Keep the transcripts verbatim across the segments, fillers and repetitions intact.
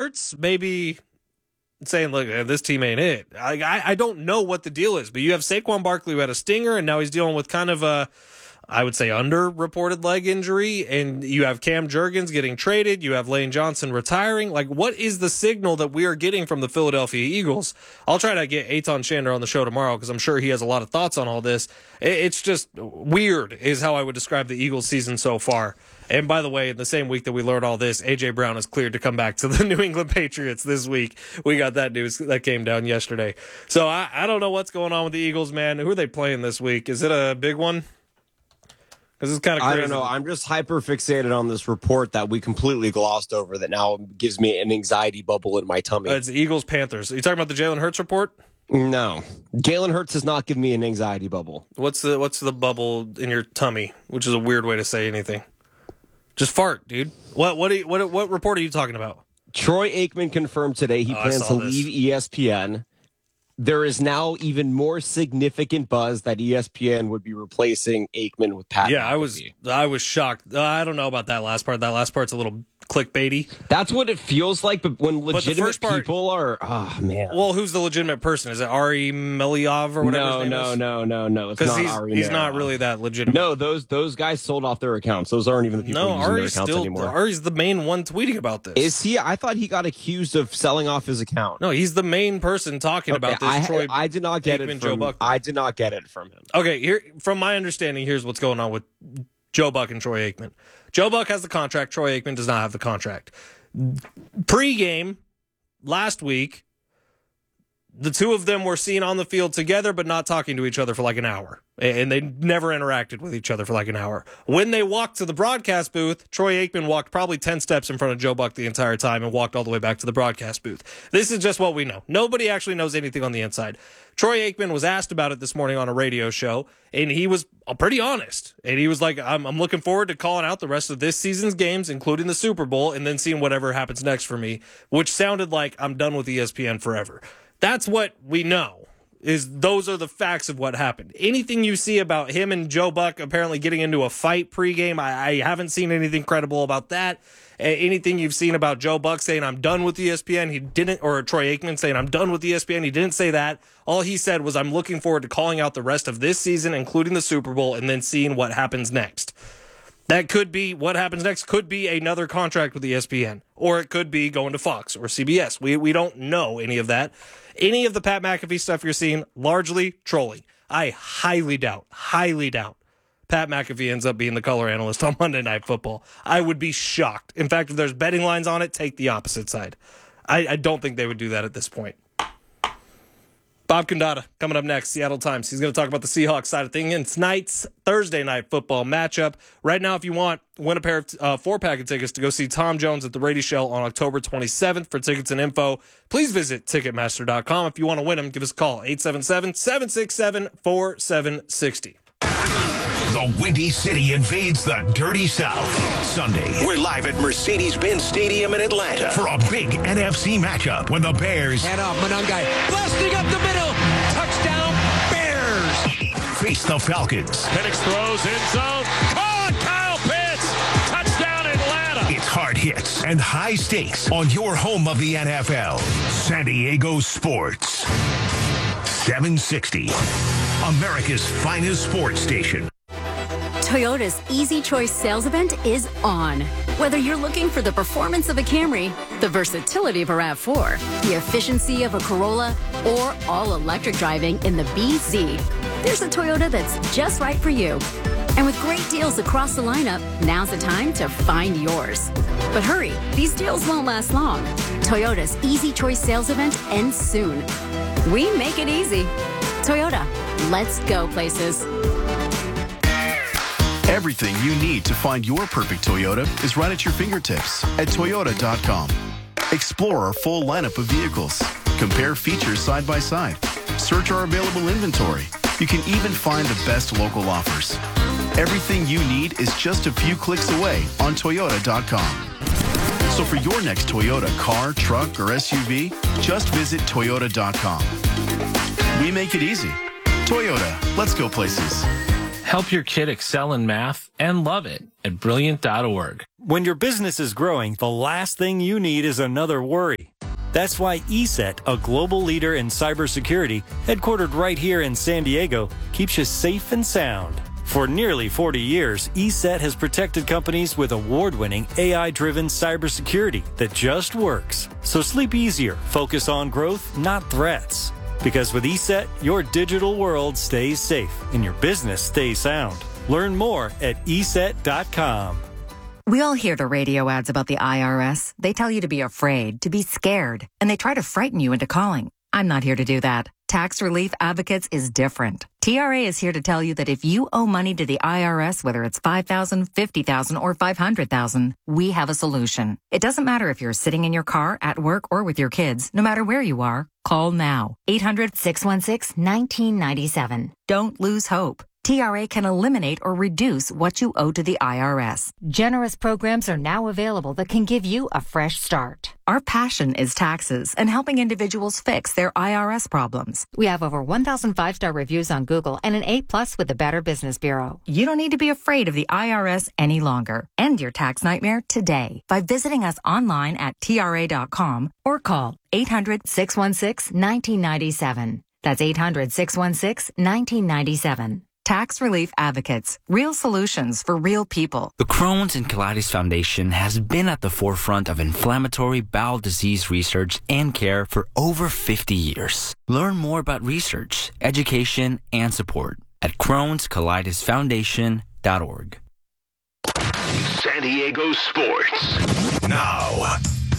Hurts maybe saying, look, this team ain't it. I, I I don't know what the deal is, but you have Saquon Barkley who had a stinger, and now he's dealing with kind of a, I would say, under-reported leg injury, and you have Cam Jurgens getting traded, you have Lane Johnson retiring. Like, what is the signal that we are getting from the Philadelphia Eagles? I'll try to get Eitan Shander on the show tomorrow because I'm sure he has a lot of thoughts on all this. It's just weird is how I would describe the Eagles season so far. And by the way, in the same week that we learned all this, A J. Brown is cleared to come back to the New England Patriots this week. We got that news that came down yesterday. So I, I don't know what's going on with the Eagles, man. Who are they playing this week? Is it a big one? Because it's kind of crazy. I don't know. I'm just hyper fixated on this report that we completely glossed over that now gives me an anxiety bubble in my tummy. Uh, it's the Eagles Panthers. Are you talking about the Jalen Hurts report? No. Jalen Hurts does not give me an anxiety bubble. What's the what's the bubble in your tummy? Which is a weird way to say anything. Just fart, dude. What what you, what what report are you talking about? Troy Aikman confirmed today he oh, plans to this. leave E S P N. There is now even more significant buzz that E S P N would be replacing Aikman with Pat Yeah, McAfee. I was I was shocked. Uh, I don't know about that last part. That last part's a little clickbaity. That's what it feels like, but when But legitimate the first part, people are, oh, man. Well, who's the legitimate person? Is it Ari Meliov or whatever No, his name no, is? no, no, no. It's Because not he's, Ari he's Meliov. not really that legitimate. No, those those guys sold off their accounts. Those aren't even the people No, using their Ari's accounts still anymore. Ari's the main one tweeting about this. Is he? I thought he got accused of selling off his account. No, he's the main person talking Okay, about this. I, Troy I did not get Aikman, it Joe from. Buck. I did not get it from him. Okay, here from my understanding, here's what's going on with Joe Buck and Troy Aikman. Joe Buck has the contract. Troy Aikman does not have the contract. Pre-game last week, the two of them were seen on the field together, but not talking to each other for like an hour. And they never interacted with each other for like an hour. When they walked to the broadcast booth, Troy Aikman walked probably ten steps in front of Joe Buck the entire time and walked all the way back to the broadcast booth. This is just what we know. Nobody actually knows anything on the inside. Troy Aikman was asked about it this morning on a radio show, and he was pretty honest. And he was like, I'm, I'm looking forward to calling out the rest of this season's games, including the Super Bowl, and then seeing whatever happens next for me, which sounded like I'm done with E S P N forever. That's what we know. Is those are the facts of what happened. Anything you see about him and Joe Buck apparently getting into a fight pregame, I, I haven't seen anything credible about that. Uh, anything you've seen about Joe Buck saying, I'm done with E S P N, he didn't, or Troy Aikman saying, I'm done with E S P N, he didn't say that. All he said was, I'm looking forward to calling out the rest of this season, including the Super Bowl, and then seeing what happens next. That could be, what happens next could be another contract with E S P N, or it could be going to Fox or C B S. We we don't know any of that. Any of the Pat McAfee stuff you're seeing, largely trolling. I highly doubt, highly doubt Pat McAfee ends up being the color analyst on Monday Night Football. I would be shocked. In fact, if there's betting lines on it, take the opposite side. I, I don't think they would do that at this point. Bob Condotta coming up next, Seattle Times. He's going to talk about the Seahawks side of things in tonight's Thursday Night Football matchup. Right now, if you want, win a pair of uh, four-pack of tickets to go see Tom Jones at the Rady Shell on October twenty-seventh. For tickets and info, please visit Ticketmaster dot com. If you want to win them, give us a call, eight seven seven, seven six seven, four seven six zero. The Windy City invades the Dirty South. Sunday, we're live at Mercedes-Benz Stadium in Atlanta for a big N F C matchup when the Bears head off Monangai, blasting up the middle, touchdown Bears. Face the Falcons. Penix throws in zone. Caught Kyle Pitts. Touchdown Atlanta. It's hard hits and high stakes on your home of the N F L. San Diego Sports. seven sixty. America's finest sports station. Toyota's Easy Choice sales event is on. Whether you're looking for the performance of a Camry, the versatility of a RAV four, the efficiency of a Corolla, or all-electric driving in the B Z, there's a Toyota that's just right for you. And with great deals across the lineup, now's the time to find yours. But hurry, these deals won't last long. Toyota's Easy Choice sales event ends soon. We make it easy. Toyota, let's go places. Everything you need to find your perfect Toyota is right at your fingertips at Toyota dot com. Explore our full lineup of vehicles. Compare features side by side. Search our available inventory. You can even find the best local offers. Everything you need is just a few clicks away on Toyota dot com. So for your next Toyota car, truck, or S U V, just visit Toyota dot com. We make it easy. Toyota, let's go places. Help your kid excel in math and love it at Brilliant dot org. When your business is growing, the last thing you need is another worry. That's why E S E T, a global leader in cybersecurity, headquartered right here in San Diego, keeps you safe and sound. For nearly forty years, E S E T has protected companies with award-winning A I-driven cybersecurity that just works. So sleep easier, focus on growth, not threats. Because with E S E T, your digital world stays safe and your business stays sound. Learn more at E S E T dot com. We all hear the radio ads about the I R S. They tell you to be afraid, to be scared, and they try to frighten you into calling. I'm not here to do that. Tax Relief Advocates is different. T R A is here to tell you that if you owe money to the I R S, whether it's five thousand dollars, fifty thousand dollars, or five hundred thousand dollars, we have a solution. It doesn't matter if you're sitting in your car, at work, or with your kids. No matter where you are, call now. eight hundred, six one six, one nine nine seven. Don't lose hope. T R A can eliminate or reduce what you owe to the I R S. Generous programs are now available that can give you a fresh start. Our passion is taxes and helping individuals fix their I R S problems. We have over one thousand five-star reviews on Google and an A plus with the Better Business Bureau. You don't need to be afraid of the I R S any longer. End your tax nightmare today by visiting us online at T R A dot com or call eight hundred, six one six, one nine nine seven. That's eight hundred, six one six, one nine nine seven. Tax Relief Advocates. Real solutions for real people. The Crohn's and Colitis Foundation has been at the forefront of inflammatory bowel disease research and care for over fifty years. Learn more about research, education, and support at Crohn's Colitis Foundation dot org. San Diego Sports. Now.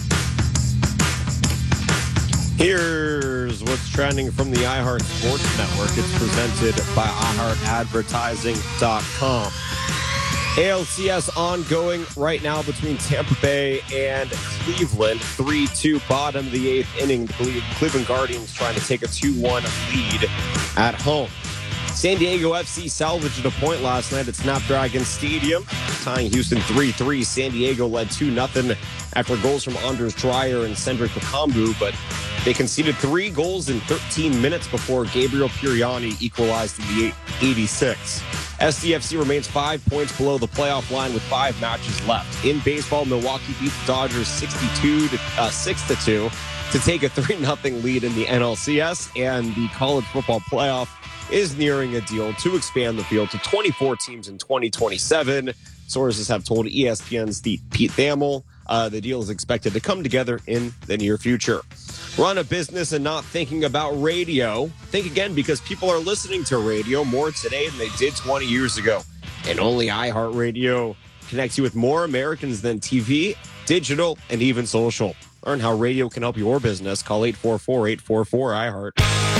Here's what's trending from the iHeart Sports Network. It's presented by i heart advertising dot com. A L C S ongoing right now between Tampa Bay and Cleveland. three two, bottom of the eighth inning. The Cleveland Guardians trying to take a two one lead at home. San Diego F C salvaged a point last night at Snapdragon Stadium, tying Houston three three. San Diego led two nothing after goals from Anders Dreyer and Cedric Bakambu, but they conceded three goals in thirteen minutes before Gabriel Piriani equalized in the eighty-sixth. S D F C remains five points below the playoff line with five matches left. In baseball, Milwaukee beat the Dodgers sixty-two to uh, six to two to take a three nothing lead in the N L C S, and the college football playoff is nearing a deal to expand the field to twenty-four teams in twenty twenty-seven. Sources have told E S P N's Pete Thamel uh, the deal is expected to come together in the near future. Run a business and not thinking about radio? Think again, because people are listening to radio more today than they did twenty years ago. And only iHeartRadio connects you with more Americans than T V, digital, and even social. Learn how radio can help your business. Call eight four four, eight four four, I heart.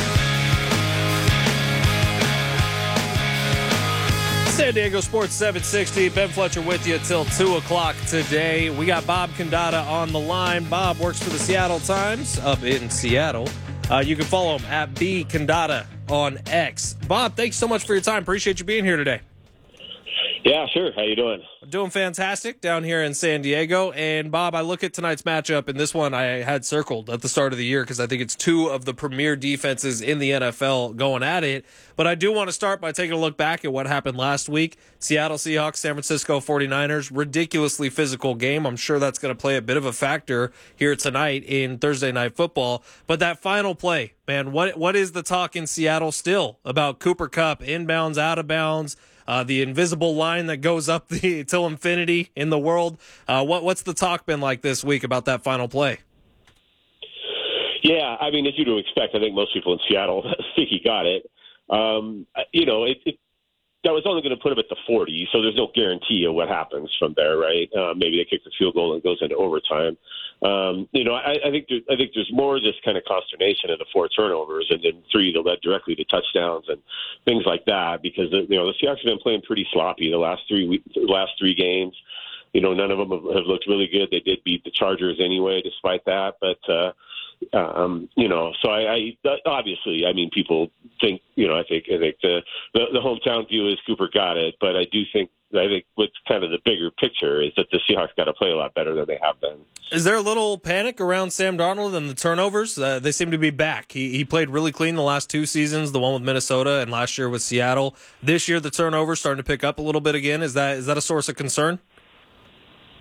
San Diego Sports seven sixty. Ben Fletcher with you till two o'clock today. We got Bob Condata on the line. Bob works for the Seattle Times up in Seattle. Uh, you can follow him at B Condata on X. Bob, thanks so much for your time. Appreciate you being here today. Yeah, sure. How you doing? Doing fantastic down here in San Diego. And, Bob, I look at tonight's matchup, and this one I had circled at the start of the year because I think it's two of the premier defenses in the N F L going at it. But I do want to start by taking a look back at what happened last week. Seattle Seahawks, San Francisco forty-niners, ridiculously physical game. I'm sure that's going to play a bit of a factor here tonight in Thursday Night Football. But that final play, man, what what is the talk in Seattle still about Cooper Kupp, inbounds, out of bounds? Uh, the invisible line that goes up the till infinity in the world. Uh, what what's the talk been like this week about that final play? Yeah, I mean, as you'd expect, I think most people in Seattle think he got it. Um, you know, it, it that was only going to put him at the forty, so there's no guarantee of what happens from there, right? Uh, maybe they kick the field goal and it goes into overtime. Um, you know, I, I think there, I think there's more just kind of consternation in the four turnovers and then three that led directly to touchdowns and things like that, because the, you know the Seahawks have been playing pretty sloppy the last three week, the last three games. You know, none of them have, have looked really good. They did beat the Chargers anyway, despite that. But uh, um, you know, so I, I obviously, I mean, people think, you know, I think I think the, the the hometown view is Cooper got it, but I do think. I think what's kind of the bigger picture is that the Seahawks got to play a lot better than they have been. Is there a little panic around Sam Darnold and the turnovers? Uh, they seem to be back. He he played really clean the last two seasons, the one with Minnesota and last year with Seattle. This year, the turnovers starting to pick up a little bit again. Is that is that a source of concern?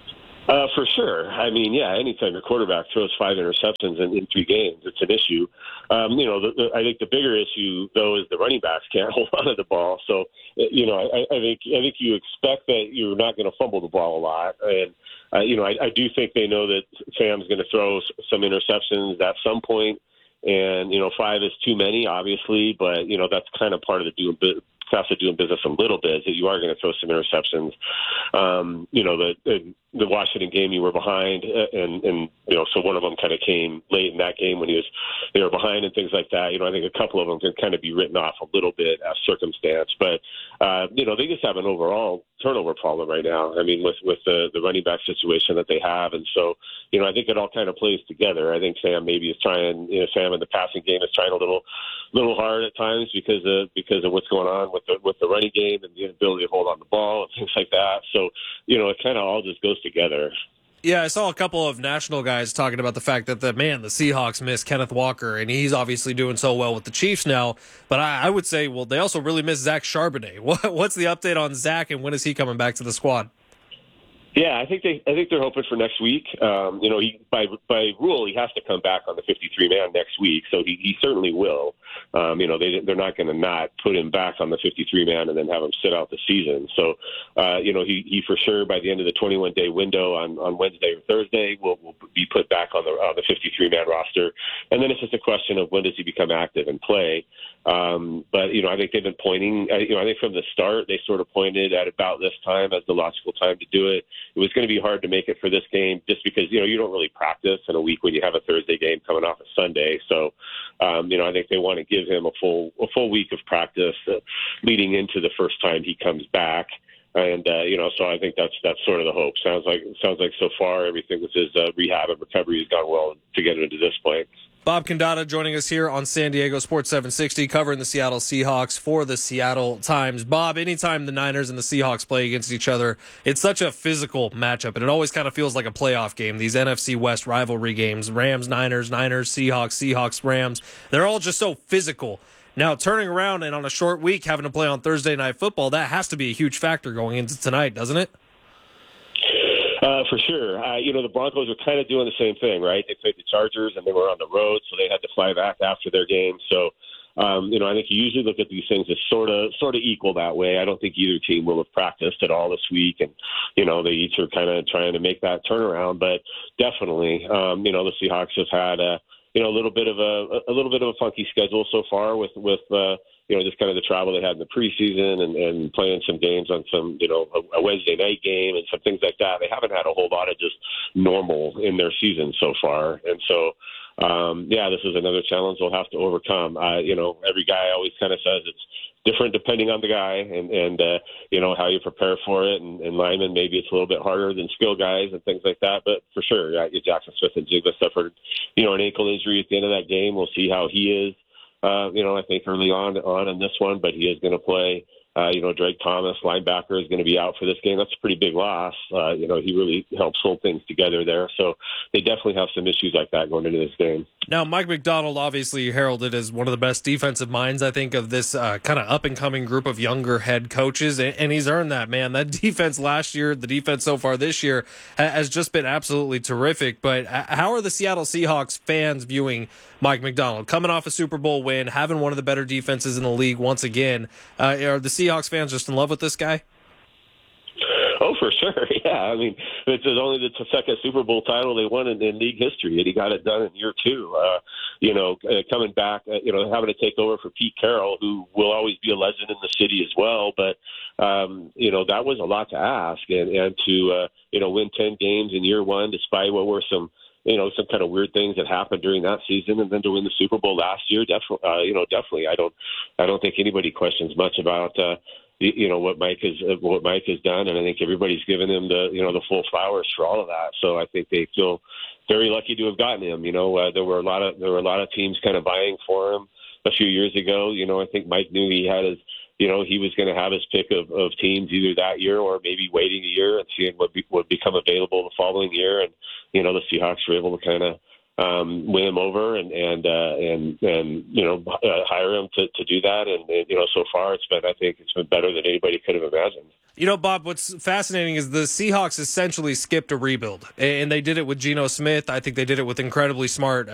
Uh, for sure. I mean, yeah, anytime your quarterback throws five interceptions in, in three games, it's an issue. Um, you know, the, the, I think the bigger issue, though, is the running backs can't hold on to the ball. So, you know, I, I think I think you expect that you're not going to fumble the ball a lot. And, uh, you know, I, I do think they know that Sam's going to throw some interceptions at some point. And, you know, five is too many, obviously, but, you know, that's kind of part of the doing business. Has to do in business a little bit, that you are going to throw some interceptions. Um, you know, the, the the Washington game you were behind, and and you know, so one of them kind of came late in that game when he was they were behind and things like that. You know, I think a couple of them can kind of be written off a little bit as circumstance, but uh, you know, they just have an overall turnover problem right now. I mean, with with the the running back situation that they have, and so you know, I think it all kind of plays together. I think Sam maybe is trying, you know, Sam in the passing game is trying a little little hard at times because of because of what's going on with the with the running game and the inability to hold on the ball and things like that. So, you know, it kind of all just goes together. Yeah, I saw a couple of national guys talking about the fact that, the man, the Seahawks miss Kenneth Walker, and he's obviously doing so well with the Chiefs now. But I, I would say, well, they also really miss Zach Charbonnet. What, what's the update on Zach, and when is he coming back to the squad? Yeah, I think they I think they're hoping for next week. Um, you know, he by by rule he has to come back on the fifty-three man next week, so he, he certainly will. Um, you know, they they're not going to not put him back on the fifty-three man and then have him sit out the season. So, uh, you know, he, he for sure by the end of the twenty-one day window on, on Wednesday or Thursday will will be put back on the on the fifty-three man roster, and then it's just a question of when does he become active and play. Um, but you know, I think they've been pointing. You know, I think from the start they sort of pointed at about this time as the logical time to do it. It was going to be hard to make it for this game just because, you know, you don't really practice in a week when you have a Thursday game coming off a Sunday. So, um, you know, I think they want to give him a full a full week of practice uh, leading into the first time he comes back. And, uh, you know, so I think that's that's sort of the hope. Sounds like sounds like so far everything with his uh, rehab and recovery has gone well to get him to this point. Bob Condotta joining us here on San Diego Sports seven sixty, covering the Seattle Seahawks for the Seattle Times. Bob, anytime the Niners and the Seahawks play against each other, it's such a physical matchup, and it always kind of feels like a playoff game, these N F C West rivalry games. Rams, Niners, Niners, Seahawks, Seahawks, Rams. They're all just so physical. Now, turning around and on a short week, having to play on Thursday Night Football, that has to be a huge factor going into tonight, doesn't it? Uh, for sure. Uh, you know, the Broncos are kind of doing the same thing, right? They played the Chargers, and they were on the road, so they had to fly back after their game. So, um, you know, I think you usually look at these things as sort of sort of equal that way. I don't think either team will have practiced at all this week, and, you know, they each are kind of trying to make that turnaround. But definitely, um, you know, the Seahawks have had a, you know, a little bit of a, a little bit of a funky schedule so far with, with uh, you know, just kind of the travel they had in the preseason and, and playing some games on some, you know, a, a Wednesday night game and some things like that. They haven't had a whole lot of just normal in their season so far. And so, um, yeah, this is another challenge they'll have to overcome. Uh, you know, every guy always kind of says it's different depending on the guy and, and uh, you know, how you prepare for it. And, and linemen, maybe it's a little bit harder than skill guys and things like that. But for sure, yeah, Jackson Smith and Jigba suffered, you know, an ankle injury at the end of that game. We'll see how he is. Uh, you know, I think early on on in this one, but he is going to play. Uh, you know, Drake Thomas, linebacker, is going to be out for this game. That's a pretty big loss. Uh, you know, he really helped hold things together there. So they definitely have some issues like that going into this game. Now, Mike Macdonald obviously heralded as one of the best defensive minds, I think, of this uh, kind of up-and-coming group of younger head coaches, and, and he's earned that, man. That defense last year, the defense so far this year, ha- has just been absolutely terrific. But how are the Seattle Seahawks fans viewing Mike Macdonald? Coming off a Super Bowl win, having one of the better defenses in the league once again, uh, are the Seahawks fans just in love with this guy? Oh, for sure. Yeah. I mean, it's only the second Super Bowl title they won in, in league history, and he got it done in year two. Uh, you know, uh, coming back, uh, you know, having to take over for Pete Carroll, who will always be a legend in the city as well. But, um, you know, that was a lot to ask. And, and to, uh, you know, win ten games in year one, despite what were some, you know, some kind of weird things that happened during that season, and then to win the Super Bowl last year, definitely, uh, you know, definitely, I don't, I don't think anybody questions much about, uh, you know, what Mike has, what Mike has done, and I think everybody's given him the, you know, the full flowers for all of that. So I think they feel very lucky to have gotten him. You know, uh, there were a lot of, there were a lot of teams kind of vying for him a few years ago. You know, I think Mike knew he had his, you know, he was going to have his pick of, of teams either that year or maybe waiting a year and seeing what be, would become available the following year. And, you know, the Seahawks were able to kind of, um, win him over and and uh, and and you know uh, hire him to, to do that. And, and you know, so far it's been I think it's been better than anybody could have imagined. You know, Bob, what's fascinating is the Seahawks essentially skipped a rebuild, and they did it with Geno Smith. I think they did it with incredibly smart